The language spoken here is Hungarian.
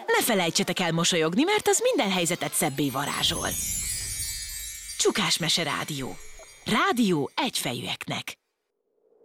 Ne felejtsetek el mosolyogni, mert az minden helyzetet szebbé varázsol. Csukásmese rádió. Rádió egyfejűeknek.